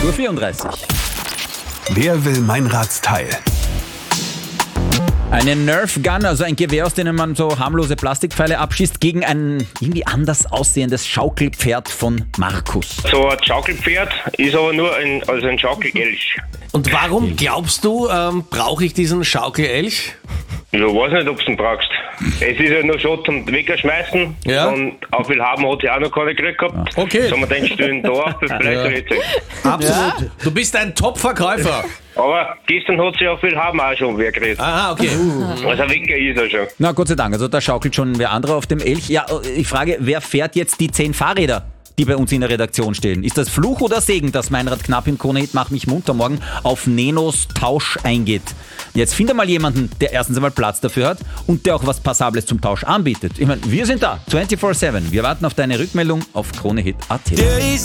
8:34 Uhr. Wer will Meinrads Teil? Eine Nerf Gun, also ein Gewehr, aus dem man so harmlose Plastikpfeile abschießt, gegen ein irgendwie anders aussehendes Schaukelpferd von Markus. So ein Schaukelpferd ist aber nur ein Schaukelelch. Und warum glaubst du, brauche ich diesen Schaukelelch? Ich weiß nicht, ob du ihn brauchst. Es ist ja nur schon zum Wegschmeißen. Ja. Und auch viel haben hat sie auch noch keine gekriegt gehabt. Okay. So, man denkt, stehen da auf, das bleibt nicht. Absolut. Du bist ein Top-Verkäufer. Aber gestern hat sie auch viel haben auch schon wer geredet. Aha, okay. Also ein Wecker ist er schon. Na Gott sei Dank, also da schaukelt schon wer anderer auf dem Elch. Ja, ich frage, wer fährt jetzt die 10 Fahrräder, die bei uns in der Redaktion stehen? Ist das Fluch oder Segen, dass Meinrad Knapp im Krone-Hit Mach mich munter morgen auf Nenos Tausch eingeht? Jetzt finde mal jemanden, der erstens einmal Platz dafür hat und der auch was Passables zum Tausch anbietet. Ich meine, wir sind da, 24/7. Wir warten auf deine Rückmeldung auf KroneHit.at.